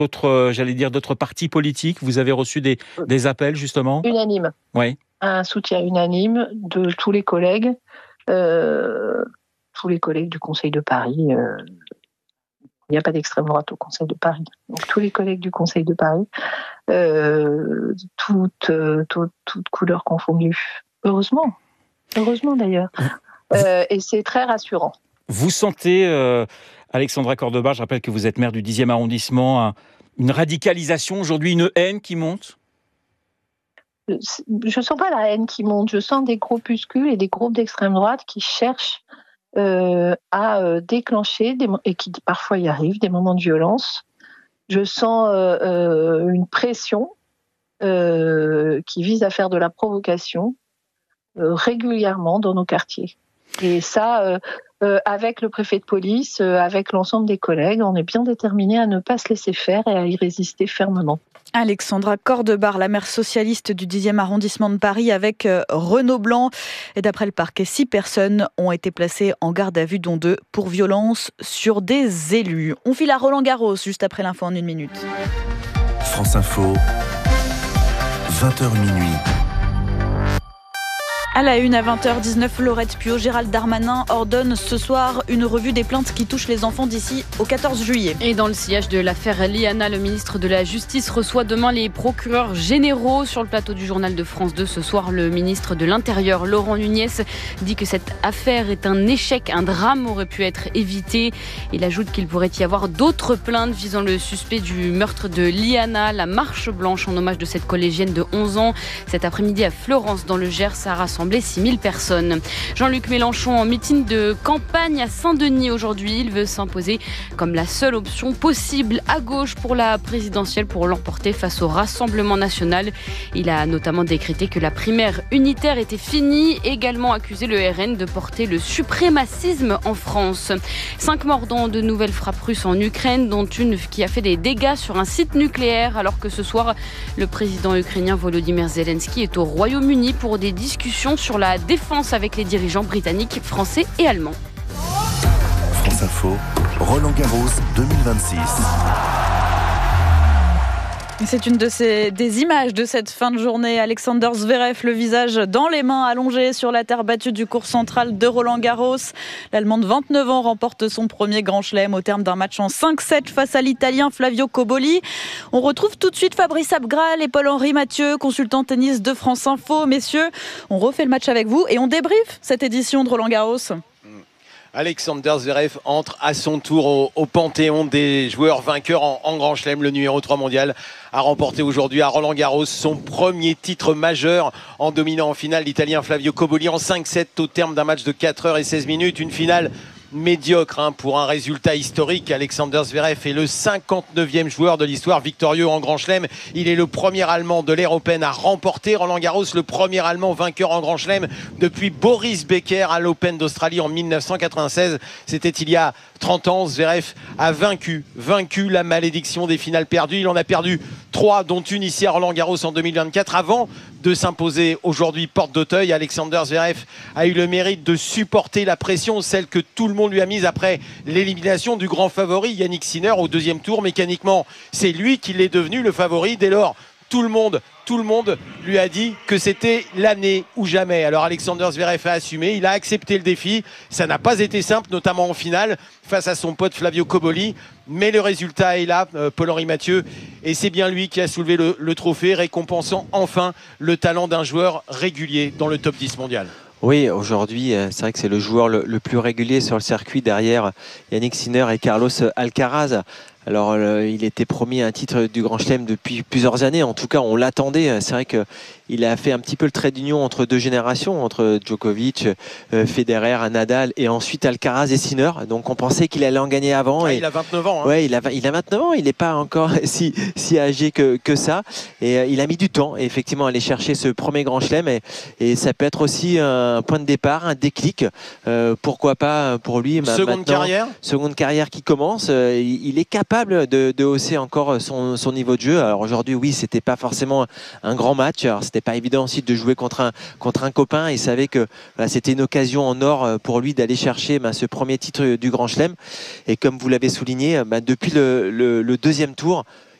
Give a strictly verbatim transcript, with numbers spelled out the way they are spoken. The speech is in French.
d'autres, euh, j'allais dire, d'autres partis politiques? Vous avez reçu des, des appels, justement? Unanime. Oui. Un soutien unanime de tous les collègues, euh, tous les collègues du Conseil de Paris. Euh, il n'y a pas d'extrême droite au Conseil de Paris. Donc tous les collègues du Conseil de Paris, euh, toutes, euh, toutes, toutes couleurs confondues. Heureusement. Heureusement d'ailleurs. Euh, et c'est très rassurant. Vous sentez, euh, Alexandra Cordobar, je rappelle que vous êtes maire du dixième arrondissement, un, une radicalisation aujourd'hui, une haine qui monte? Je ne sens pas la haine qui monte, je sens des groupuscules et des groupes d'extrême droite qui cherchent euh, à euh, déclencher, des, et qui parfois y arrivent, des moments de violence. Je sens euh, euh, une pression euh, qui vise à faire de la provocation euh, régulièrement dans nos quartiers. Et ça, euh, euh, avec le préfet de police, euh, avec l'ensemble des collègues, on est bien déterminés à ne pas se laisser faire et à y résister fermement. Alexandra Cordobar, la maire socialiste du dixième arrondissement de Paris avec Renaud Blanc. Et d'après le parquet, six personnes ont été placées en garde à vue, dont deux pour violence sur des élus. On file à Roland-Garros juste après l'info en une minute. France Info, vingt heures minuit. À la une, à vingt heures dix-neuf, Laurette Puot, Gérald Darmanin ordonne ce soir une revue des plaintes qui touchent les enfants d'ici au quatorze juillet. Et dans le sillage de l'affaire Liana, le ministre de la Justice reçoit demain les procureurs généraux. Sur le plateau du journal de France deux ce soir, le ministre de l'Intérieur, Laurent Nunez, dit que cette affaire est un échec, un drame aurait pu être évité. Il ajoute qu'il pourrait y avoir d'autres plaintes visant le suspect du meurtre de Liana. La marche blanche en hommage de cette collégienne de onze ans, cet après-midi à Florence, dans le Gers, a rassemblé six mille personnes. Jean-Luc Mélenchon en meeting de campagne à Saint-Denis aujourd'hui. Il veut s'imposer comme la seule option possible à gauche pour la présidentielle pour l'emporter face au Rassemblement national. Il a notamment décrété que la primaire unitaire était finie, également accusé le R N de porter le suprémacisme en France. Cinq morts dans de nouvelles frappes russes en Ukraine, dont une qui a fait des dégâts sur un site nucléaire, alors que ce soir, le président ukrainien Volodymyr Zelensky est au Royaume-Uni pour des discussions sur la défense avec les dirigeants britanniques, français et allemands. France Info, Roland-Garros deux mille vingt-six. C'est une de ces, des images de cette fin de journée. Alexander Zverev, le visage dans les mains, allongé sur la terre battue du court central de Roland-Garros. L'Allemand de vingt-neuf ans remporte son premier grand chelem au terme d'un match en cinq sept face à l'Italien Flavio Cobolli. On retrouve tout de suite Fabrice Abgral et Paul-Henri Mathieu, consultant tennis de France Info. Messieurs, on refait le match avec vous et on débriefe cette édition de Roland-Garros. Alexander Zverev entre à son tour au, au panthéon des joueurs vainqueurs en, en Grand Chelem. Le numéro trois mondial a remporté aujourd'hui à Roland-Garros son premier titre majeur en dominant en finale l'Italien Flavio Cobolli en cinq sept au terme d'un match de quatre heures seize minutes. Une finale médiocre hein, pour un résultat historique. Alexander Zverev est le cinquante-neuvième joueur de l'histoire victorieux en Grand Chelem. Il est le premier Allemand de l'ère Open à remporter Roland-Garros, le premier Allemand vainqueur en Grand Chelem depuis Boris Becker à l'Open d'Australie en mille neuf cent quatre-vingt-seize. C'était il y a trente ans. Zverev a vaincu, vaincu la malédiction des finales perdues. Il en a perdu trois, dont une ici à Roland-Garros en deux mille vingt-quatre, avant de s'imposer aujourd'hui porte d'Auteuil. Alexander Zverev a eu le mérite de supporter la pression, celle que tout le monde lui a mise après l'élimination du grand favori Yannick Sinner au deuxième tour. Mécaniquement, c'est lui qui l'est devenu le favori. Dès lors, tout le monde, tout le monde lui a dit que c'était l'année ou jamais. Alors Alexander Zverev a assumé, il a accepté le défi. Ça n'a pas été simple, notamment en finale, face à son pote Flavio Cobolli. Mais le résultat est là, euh, Paul-Henri Mathieu. Et c'est bien lui qui a soulevé le, le trophée, récompensant enfin le talent d'un joueur régulier dans le top dix mondial. Oui, aujourd'hui, c'est vrai que c'est le joueur le, le plus régulier sur le circuit derrière Yannick Sinner et Carlos Alcaraz. Alors, euh, il était promis un titre du Grand Chelem depuis plusieurs années. En tout cas, on l'attendait. C'est vrai qu'il a fait un petit peu le trait d'union entre deux générations, entre Djokovic, euh, Federer, Nadal et ensuite Alcaraz et Sinner. Donc, on pensait qu'il allait en gagner avant. Ah, et... Il a vingt-neuf ans. Hein. Ouais, il a, il a vingt-neuf ans. Il n'est pas encore si, si âgé que, que ça. Et euh, il a mis du temps, et effectivement, à aller chercher ce premier Grand Chelem. Et, et ça peut être aussi un point de départ, un déclic. Euh, pourquoi pas pour lui. Seconde carrière. Seconde carrière qui commence. Euh, il est capable capable de, de hausser encore son, son niveau de jeu. Alors aujourd'hui, oui, c'était pas forcément un grand match. Alors c'était pas évident aussi de jouer contre un, contre un copain. Il savait que voilà, c'était une occasion en or pour lui d'aller chercher ben, ce premier titre du Grand Chelem. Et comme vous l'avez souligné, ben, depuis le, le, le deuxième tour,